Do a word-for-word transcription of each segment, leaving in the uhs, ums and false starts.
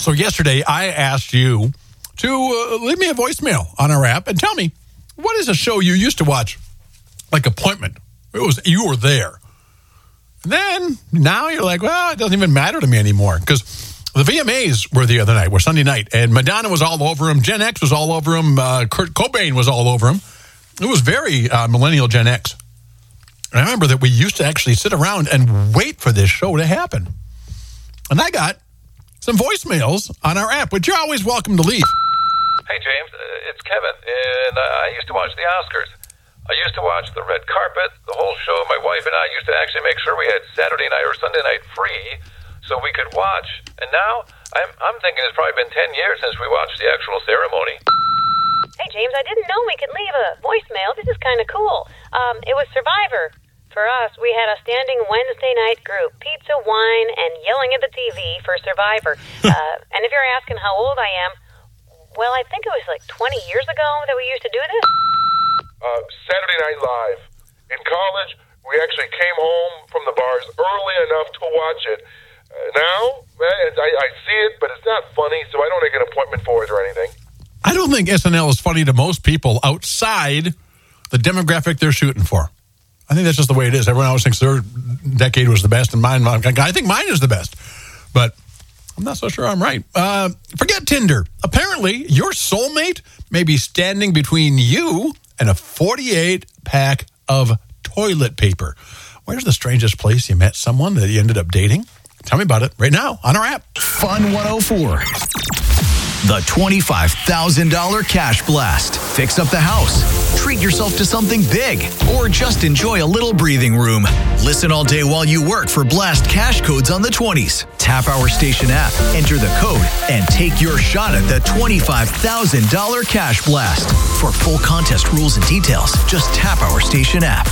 So yesterday, I asked you to uh, leave me a voicemail on our app and tell me, what is a show you used to watch, like Appointment? It was you were there. And then, now you're like, well, it doesn't even matter to me anymore. Because the V M As were the other night, were Sunday night, and Madonna was all over him, Gen X was all over him, uh, Kurt Cobain was all over him. It was very uh, millennial Gen X. And I remember that we used to actually sit around and wait for this show to happen. And I got some voicemails on our app, which you're always welcome to leave. Hey, James, uh, it's Kevin, and uh, I used to watch the Oscars. I used to watch the red carpet, the whole show. My wife and I used to actually make sure we had Saturday night or Sunday night free so we could watch. And now, I'm, I'm thinking it's probably been ten years since we watched the actual ceremony. Hey, James, I didn't know we could leave a voicemail. This is kind of cool. Um, it was Survivor. For us, we had a standing Wednesday night group, pizza, wine, and yelling at the T V for Survivor. uh, and if you're asking how old I am, well, I think it was like twenty years ago that we used to do this. Uh, Saturday Night Live. In college, we actually came home from the bars early enough to watch it. Uh, now, I, I see it, but it's not funny, so I don't make an appointment for it or anything. I don't think S N L is funny to most people outside the demographic they're shooting for. I think that's just the way it is. Everyone always thinks their decade was the best, and mine, I think mine is the best. But I'm not so sure I'm right. Uh, forget Tinder. Apparently, your soulmate may be standing between you and a forty-eight pack of toilet paper. Where's the strangest place you met someone that you ended up dating? Tell me about it right now on our app. Fun one oh four. The twenty-five thousand dollars Cash Blast. Fix up the house, treat yourself to something big, or just enjoy a little breathing room. Listen all day while you work for Blast Cash codes on the twenties. Tap our station app, enter the code, and take your shot at the twenty-five thousand dollars Cash Blast. For full contest rules and details, just tap our station app.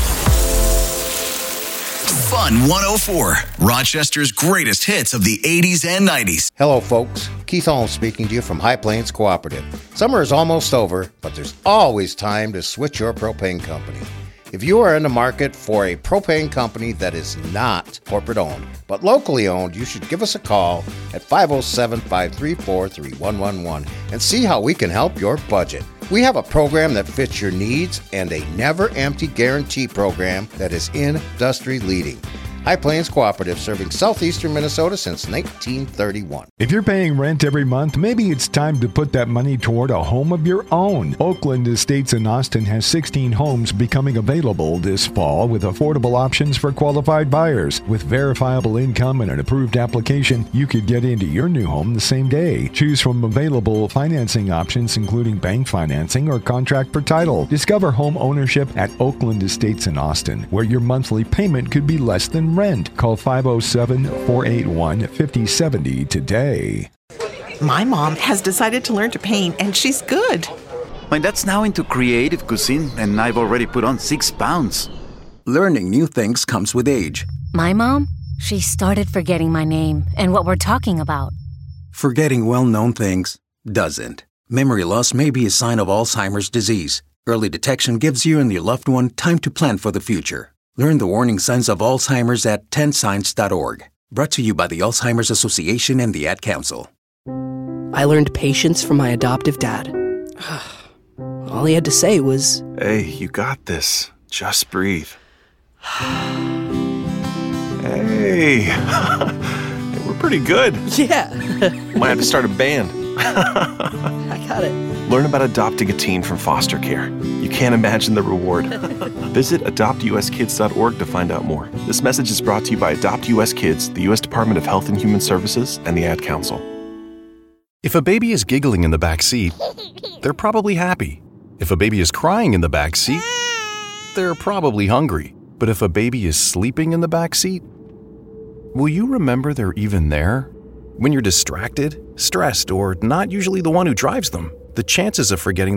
Fun one oh four, Rochester's greatest hits of the eighties and nineties. Hello, folks. Keith Holmes speaking to you from High Plains Cooperative. Summer is almost over, but there's always time to switch your propane company. If you are in the market for a propane company that is not corporate owned, but locally owned, you should give us a call at five oh seven, five three four, three one one one and see how we can help your budget. We have a program that fits your needs and a never-empty guarantee program that is industry leading. High Plains Cooperative, serving southeastern Minnesota since nineteen thirty-one. If you're paying rent every month, maybe it's time to put that money toward a home of your own. Oakland Estates in Austin has sixteen homes becoming available this fall with affordable options for qualified buyers. With verifiable income and an approved application, you could get into your new home the same day. Choose from available financing options, including bank financing or contract for title. Discover home ownership at Oakland Estates in Austin, where your monthly payment could be less than rent. Call five oh seven, four eight one, five oh seven oh today. My mom has decided to learn to paint, and she's good. My dad's now into creative cuisine, and I've already put on six pounds. Learning new things comes with age. My mom, she started forgetting my name and what we're talking about. Forgetting well-known things doesn't. Memory loss may be a sign of Alzheimer's disease. Early detection gives you and your loved one time to plan for the future. Learn the warning signs of Alzheimer's at ten signs dot org. Brought to you by the Alzheimer's Association and the Ad Council. I learned patience from my adoptive dad. All he had to say was, "Hey, you got this. Just breathe." Hey, we're pretty good. Yeah. Might have to start a band. I got it. Learn about adopting a teen from foster care. You can't imagine the reward. Visit adopt u s kids dot org to find out more. This message is brought to you by Adopt U S Kids, the U S Department of Health and Human Services, and the Ad Council. If a baby is giggling in the back seat, they're probably happy. If a baby is crying in the back seat, they're probably hungry. But if a baby is sleeping in the back seat, will you remember they're even there? When you're distracted, stressed, or not usually the one who drives them, the chances of forgetting